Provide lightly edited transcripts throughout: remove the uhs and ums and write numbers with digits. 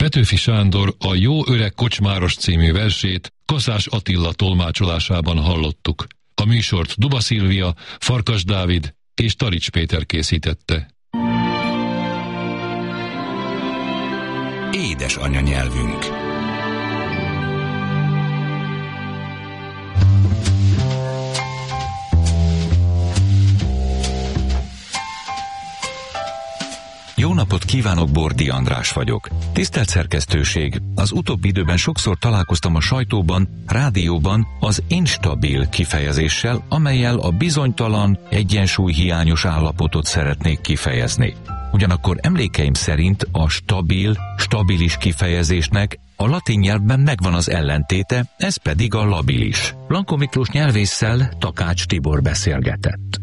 Petőfi Sándor A jó öreg kocsmáros című versét Kaszás Attila tolmácsolásában hallottuk. A műsort Duba Szilvia, Farkas Dávid és Tarics Péter készítette. Édes anyanyelvünk. Jó napot kívánok, Bordi András vagyok. Tisztelt szerkesztőség, az utóbbi időben sokszor találkoztam a sajtóban, rádióban az instabil kifejezéssel, amellyel a bizonytalan, egyensúlyhiányos állapotot szeretnék kifejezni. Ugyanakkor emlékeim szerint a stabilis kifejezésnek a latin nyelvben megvan az ellentéte, ez pedig a labilis. Blanko Miklós nyelvésszel Takács Tibor beszélgetett.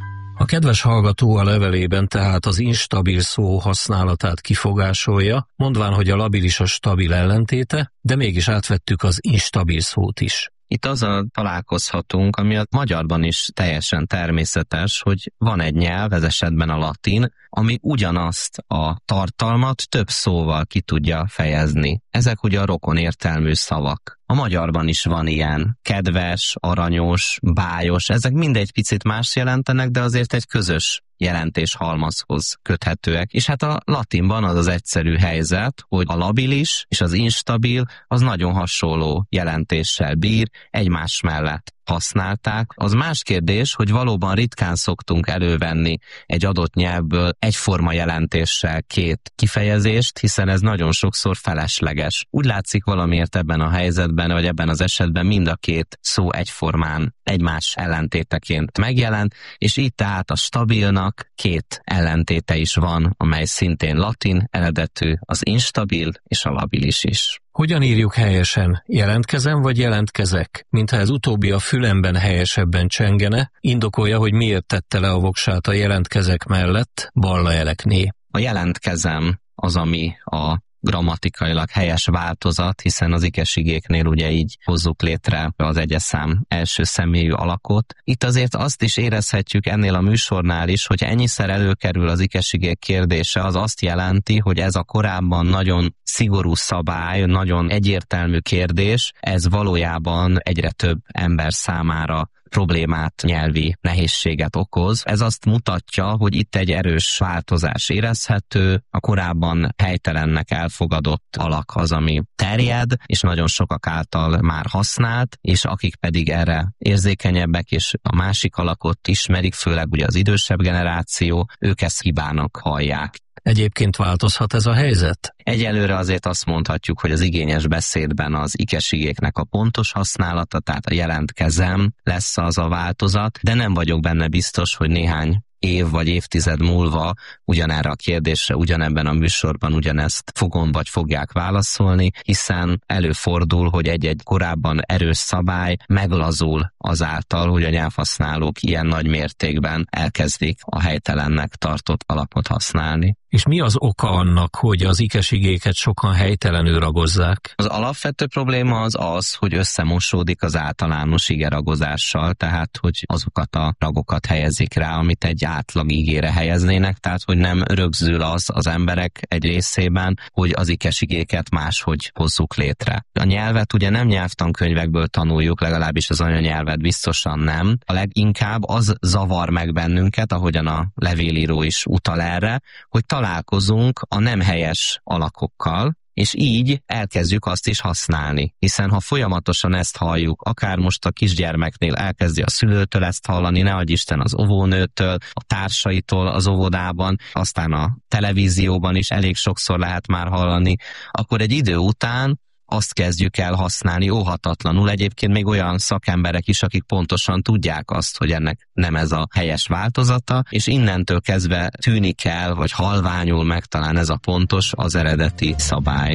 A kedves hallgató a levelében tehát az instabil szó használatát kifogásolja, mondván, hogy a labilis a stabil ellentéte, de mégis átvettük az instabil szót is. Itt azzal találkozhatunk, ami a magyarban is teljesen természetes, hogy van egy nyelv, ez esetben a latin, ami ugyanazt a tartalmat több szóval ki tudja fejezni. Ezek ugye a rokon értelmű szavak. A magyarban is van ilyen kedves, aranyos, bájos, ezek mindegy picit más jelentenek, de azért egy közös jelentés halmazhoz köthetőek. És hát a latinban az az egyszerű helyzet, hogy a labilis és az instabil az nagyon hasonló jelentéssel bír, egymás mellett használták. Az más kérdés, hogy valóban ritkán szoktunk elővenni egy adott nyelvből egyforma jelentéssel két kifejezést, hiszen ez nagyon sokszor felesleges. Úgy látszik valamiért ebben a helyzetben, vagy ebben az esetben mind a két szó egyformán egymás ellentéteként megjelent, és így tehát a stabilnak két ellentéte is van, amely szintén latin eredetű, az instabil és a labilis is. Hogyan írjuk helyesen? Jelentkezem vagy jelentkezek? Mintha ez utóbbi a fülemben helyesebben csengene, indokolja, hogy miért tette le a voksát a jelentkezek mellett Balla Elekné. A jelentkezem az, ami a grammatikailag helyes változat, hiszen az ikesigéknél ugye így hozzuk létre az egyeszám első személyű alakot. Itt azért azt is érezhetjük ennél a műsornál is, hogy ennyiszer előkerül az ikesigék kérdése, az azt jelenti, hogy ez a korábban nagyon szigorú szabály, nagyon egyértelmű kérdés, ez valójában egyre több ember számára problémát, nyelvi nehézséget okoz. Ez azt mutatja, hogy itt egy erős változás érezhető, a korábban helytelennek elfogadott alak az, ami terjed, és nagyon sokak által már használt, és akik pedig erre érzékenyebbek, és a másik alakot ismerik, főleg ugye az idősebb generáció, ők ezt hibának hallják. Egyébként változhat ez a helyzet? Egyelőre azért azt mondhatjuk, hogy az igényes beszédben az ikesigéknek a pontos használata, tehát a jelentkezem lesz az a változat, de nem vagyok benne biztos, hogy néhány év vagy évtized múlva ugyanerre a kérdésre, ugyanebben a műsorban ugyanezt fogom vagy fogják válaszolni, hiszen előfordul, hogy egy-egy korábban erős szabály meglazul azáltal, hogy a nyelvhasználók ilyen nagy mértékben elkezdik a helytelennek tartott alapot használni. És mi az oka annak, hogy az ikesigéket sokan helytelenül ragozzák? Az alapvető probléma az, hogy összemosódik az általános igeragozással, tehát hogy azokat a ragokat helyezik rá, amit egy átlag igére helyeznének, tehát hogy nem rögzül az emberek egy részében, hogy az ikesigéket máshogy hozzuk létre. A nyelvet ugye nem nyelvtankönyvekből tanuljuk, legalábbis az anyanyelvet biztosan nem. A leginkább az zavar meg bennünket, ahogyan a levélíró is utal erre, hogy találkozunk a nem helyes alakokkal, és így elkezdjük azt is használni. Hiszen ha folyamatosan ezt halljuk, akár most a kisgyermeknél elkezdi a szülőtől ezt hallani, ne adj Isten az óvónőtől, a társaitól az óvodában, aztán a televízióban is elég sokszor lehet már hallani, akkor egy idő után azt kezdjük el használni óhatatlanul. Egyébként még olyan szakemberek is, akik pontosan tudják azt, hogy ennek nem ez a helyes változata, és innentől kezdve tűnik el, vagy halványul meg talán ez a pontos, az eredeti szabály.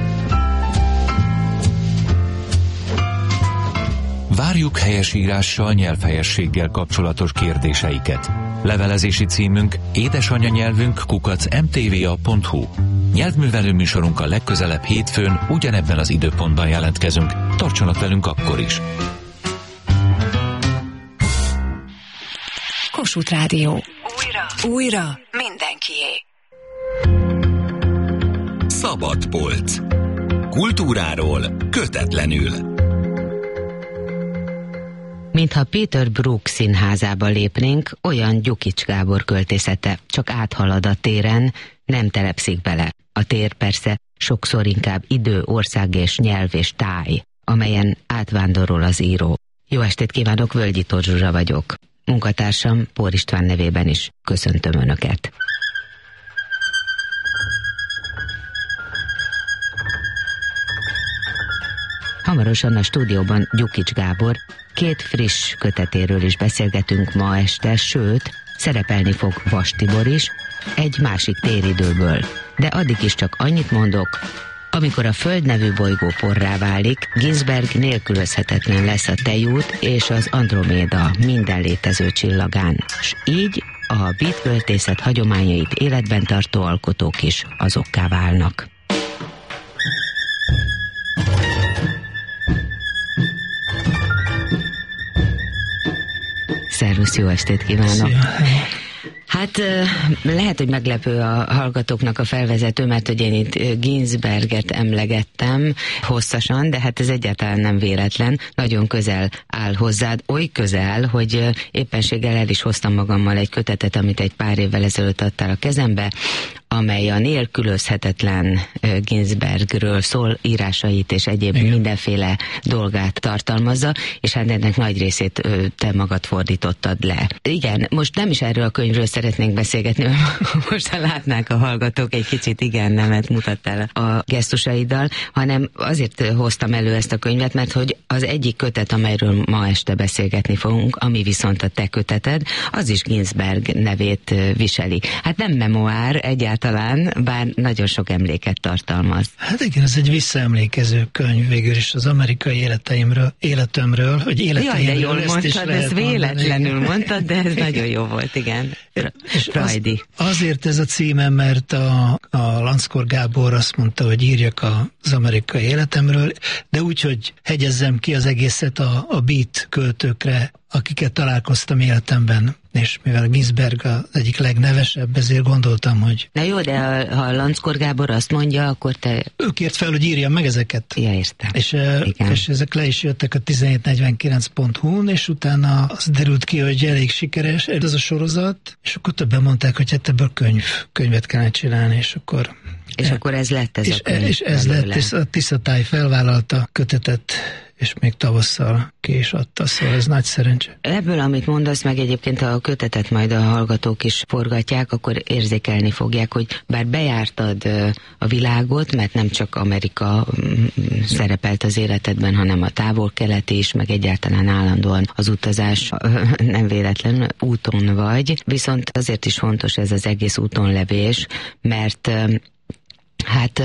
Várjuk helyesírással, nyelvhelyességgel kapcsolatos kérdéseiket. Levelezési címünk édesanyanyelvünk@mtva.hu. Nyelvművelő műsorunkkal legközelebb hétfőn ugyanebben az időpontban jelentkezünk. Tartsanak velünk akkor is! Kossuth Rádió. Újra mindenkié. Szabad polc. Kultúráról kötetlenül. Mintha Peter Brook színházába lépnénk, olyan Gyukics Gábor költészete csak áthalad a téren, nem telepszik bele. A tér persze sokszor inkább idő, ország és nyelv és táj, amelyen átvándorol az író. Jó estét kívánok, Völgyi Tóth Zsuzsa vagyok. Munkatársam Pór István nevében is köszöntöm Önöket. Hamarosan a stúdióban Gyukics Gábor 2 friss kötetéről is beszélgetünk ma este, sőt, szerepelni fog Vas Tibor is, egy másik téridőből. De addig is csak annyit mondok, amikor a Föld nevű bolygó porrá válik, Ginsberg nélkülözhetetlen lesz a Tejút és az Androméda minden létező csillagán, s így a beat költészet hagyományait életben tartó alkotók is azokká válnak. Szervusz, jó estét kívánok! Hát lehet, hogy meglepő a hallgatóknak a felvezető, mert hogy én itt Ginsberget emlegettem hosszasan, de hát ez egyáltalán nem véletlen, nagyon közel áll hozzád, oly közel, hogy éppenséggel el is hoztam magammal egy kötetet, amit egy pár évvel ezelőtt adtál a kezembe, amely a nélkülözhetetlen Ginsbergről szól, írásait és egyéb mindenféle dolgát tartalmazza, és hát ennek nagy részét te magad fordítottad le. Igen, most nem is erről a könyvről szeretnénk beszélgetni, mert most látnák a hallgatók, egy kicsit igen-nemet mutattál a gesztusaiddal, hanem azért hoztam elő ezt a könyvet, mert hogy az egyik kötet, amelyről ma este beszélgetni fogunk, ami viszont a te köteted, az is Ginsberg nevét viseli. Hát nem memoár egyáltalán, bár nagyon sok emléket tartalmaz. Hát igen, ez egy visszaemlékező könyv végül is az amerikai életemről, hogy életeimről. Jaj, de jól mondtad, ezt véletlenül mondtad, de ez nagyon jó volt, igen. Frajdi. Azért ez a címe, mert a Lanckor Gábor azt mondta, hogy írjak az amerikai életemről, de úgy, hogy hegyezzem ki az egészet a beat költőkre, akiket találkoztam életemben, és mivel Ginsberg az egyik legnevesebb, ezért gondoltam, hogy... Na jó, de ha Lanckor Gábor azt mondja, akkor te... Ő kért fel, hogy írjam meg ezeket. Ja, értem. És ezek le is jöttek a 1749.hu-n, és utána az derült ki, hogy elég sikeres ez a sorozat, és akkor többen mondták, hogy hát ebből könyvet kellene csinálni, és akkor... És akkor ez lett ez a könyv. És ez lett, és a Tiszatáj felvállalta kötetet, és még tavasszal ki is adta, szóval ez nagy szerencse. Ebből, amit mondasz, meg egyébként a kötetet majd a hallgatók is forgatják, akkor érzékelni fogják, hogy bár bejártad a világot, mert nem csak Amerika szerepelt az életedben, hanem a távol-kelet is, meg egyáltalán állandóan az utazás nem véletlen úton vagy, viszont azért is fontos ez az egész útonlevés, mert hát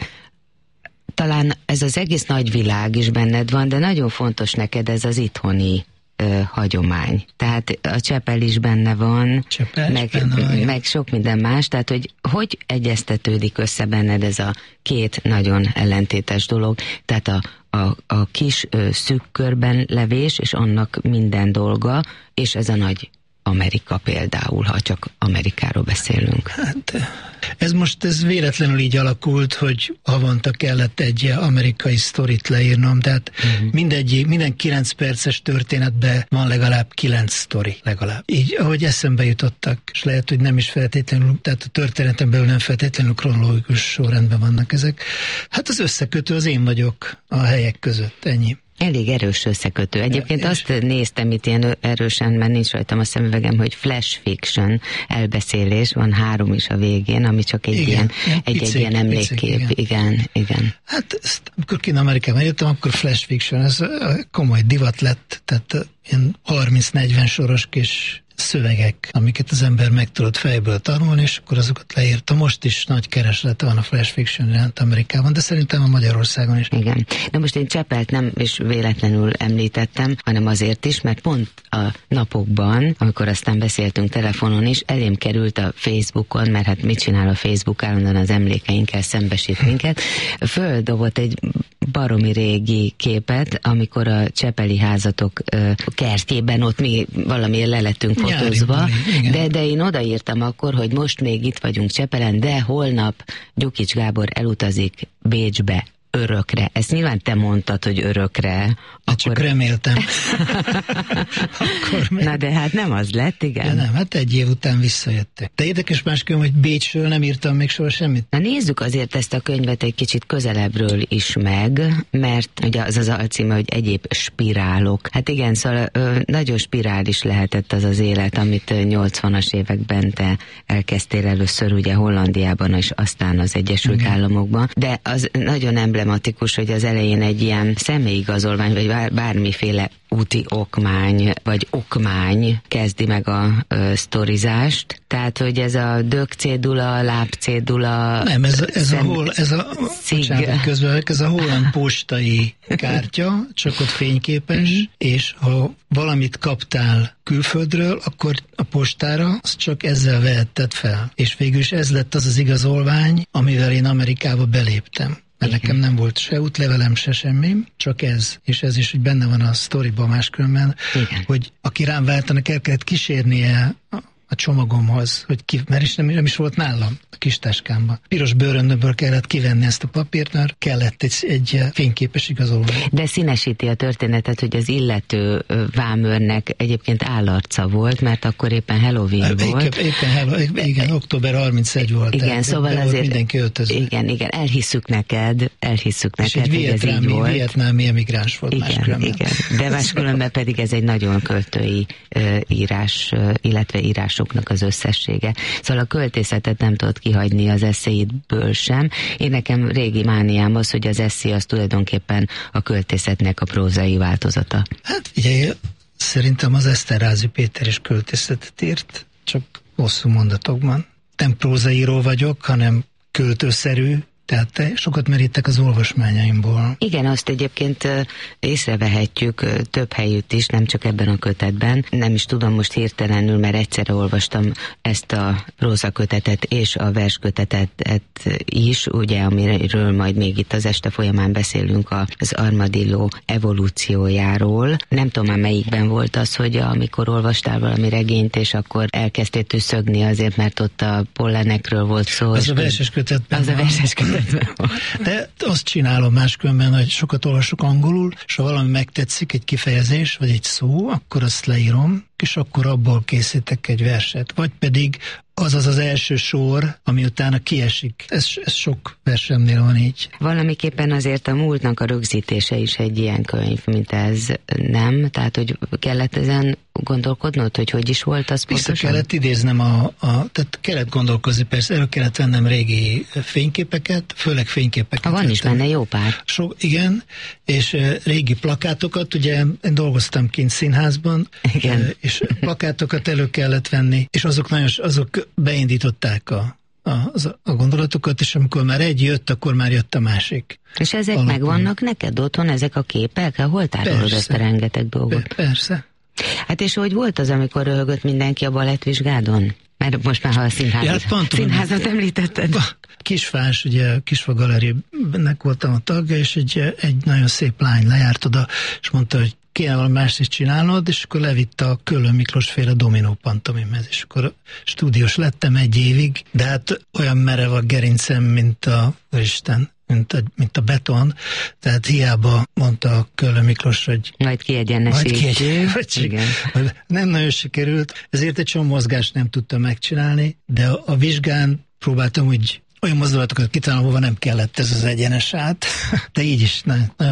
talán ez az egész nagy világ is benned van, de nagyon fontos neked ez az itthoni hagyomány. Tehát a Csepel is benne van, meg sok minden más, tehát hogy egyeztetődik össze benned ez a két nagyon ellentétes dolog, tehát a kis szűk körben levés, és annak minden dolga, és ez a nagy Amerika például, ha csak Amerikáról beszélünk. Hát ez véletlenül így alakult, hogy havonta kellett egy amerikai sztorit leírnom, tehát minden 9 perces történetben van legalább 9 sztori, legalább. Így, ahogy eszembe jutottak, és lehet, hogy nem is feltétlenül, tehát a történeten belül nem feltétlenül kronológikus sorrendben vannak ezek. Hát az összekötő az én vagyok a helyek között, ennyi. Elég erős összekötő. Egyébként azt néztem itt ilyen erősen, mert nincs rajtam a szemüvegem, hogy flash fiction, elbeszélés, van 3 is a végén, ami csak egy ilyen emlékkép. Igen. Hát amikor kint Amerikában jöttem, akkor flash fiction, ez komoly divat lett, tehát ilyen 30-40 soros kis szövegek, amiket az ember meg tudott fejből tanulni, és akkor azokat leírta. Most is nagy kereslet van a flash fiction iránt Amerikában, de szerintem a Magyarországon is. Igen. De most én Csepelt nem is véletlenül említettem, hanem azért is, mert pont a napokban, amikor aztán beszéltünk telefonon is, elém került a Facebookon, mert hát mit csinál a Facebook, állandóan az emlékeinkkel szembesít minket, földobott egy baromi régi képet, amikor a Csepeli házatok kertjében ott mi valamiért le lettünk fotózva, de én odaírtam akkor, hogy most még itt vagyunk Csepelen, de holnap Gyukics Gábor elutazik Bécsbe örökre. Ezt nyilván te mondtad, hogy örökre. Akkor... Csak reméltem. Na de hát nem az lett, igen. Ja, nem, hát egy év után visszajöttek. De érdekes másképp, hogy Bécsről nem írtam még soha semmit. Na nézzük azért ezt a könyvet egy kicsit közelebbről is meg, mert ugye az alcíme, hogy egyéb spirálok. Hát igen, szóval nagyon spirális lehetett az az élet, amit 80-as években te elkezdtél először ugye Hollandiában, és aztán az Egyesült Államokban. De az nagyon emblematikus, hogy az elején egy ilyen személyigazolvány, vagy bármiféle úti okmány, vagy okmány kezdi meg a sztorizást. Tehát, hogy ez a dögcédula, lábcédula... Nem, ez a holland postai kártya, csak ott fényképes, és ha valamit kaptál külföldről, akkor a postára azt csak ezzel vehetted fel. És végül is ez lett az az igazolvány, amivel én Amerikába beléptem. Mert nekem nem volt se útlevelem, se semmi, csak ez. És ez is, hogy benne van a sztoriban máskülönben, hogy aki rám váltanak, el kellett kísérnie a csomagomhoz, hogy mert is nem is volt nálam a kis táskámban. Piros bőröndömből kellett kivenni ezt a papírt, mert kellett egy fényképes igazolvány. De színesíti a történetet, hogy az illető vámőrnek egyébként állarca volt, mert akkor éppen Halloween volt. Igen, október 31 volt. Igen, szóval azért mindenki öltözve. Igen, és egy hogy ez így volt. Vietnámi emigráns volt máskülönben. Igen, de máskülönben pedig ez egy nagyon költői írás, illetve írásoknak az összessége. Szóval a költészetet nem tudod kihagyni az eszéidből sem. Én nekem régi mániám az, hogy az eszé az tulajdonképpen a költészetnek a prózai változata. Hát ugye szerintem az Esterházy Péter is költészetet írt, csak hosszú mondatokban. Nem prózaíró vagyok, hanem költőszerű, tehát sokat merítek az olvasmányaimból. Igen, azt egyébként észrevehetjük több helyütt is, nem csak ebben a kötetben. Nem is tudom most hirtelenül, mert egyszerre olvastam ezt a prózakötetet és a verskötetet is, ugye, amiről majd még itt az este folyamán beszélünk, az armadillo evolúciójáról. Nem tudom már melyikben volt az, hogy amikor olvastál valami regényt, és akkor elkezdtél tüsszögni azért, mert ott a pollenekről volt szó. Az a verses kötetben. Az a verses kötetben. De azt csinálom máskülönben, hogy sokat olvasok angolul, és ha valami megtetszik, egy kifejezés, vagy egy szó, akkor azt leírom, és akkor abból készítek egy verset. Vagy pedig az első sor, ami utána kiesik. Ez sok versemnél van így. Valamiképpen azért a múltnak a rögzítése is egy ilyen könyv, mint ez, nem? Tehát, hogy kellett ezen gondolkodnod, hogy is volt az pontosan? Vissza kellett idéznem tehát kellett gondolkozni, persze, elő kellett vennem régi fényképeket, főleg fényképeket. Van is benne jó pár. Igen, és régi plakátokat, ugye én dolgoztam kint színházban, igen. És plakátokat elő kellett venni, és azok beindították a gondolatokat, és amikor már egy jött, akkor már jött a másik. És ezek megvannak neked otthon, ezek a képek? Hol tárolod ezt a rengeteg dolgot? Persze. Hát és hogy volt az, amikor röhögött mindenki a balettvizsgádon? Mert most már, ha a színházat említetted. Kisfás, ugye Kisfa Galérinek voltam a tagja, és egy nagyon szép lány lejárt oda, és mondta, hogy kéne valami mást is csinálnod, és akkor levitte a Köllön Miklós féle dominó pantomimhez, és akkor stúdiós lettem egy évig, de hát olyan merev a gerincem, mint mint a beton, tehát hiába mondta a Köllön Miklós, hogy majd kiegyenesítjük. Nem nagyon sikerült, ezért egy csomó mozgást nem tudtam megcsinálni, de a vizsgán próbáltam úgy olyan mozdulatokat kitalálni, hova nem kellett ez az egyenes át, de így is nagyon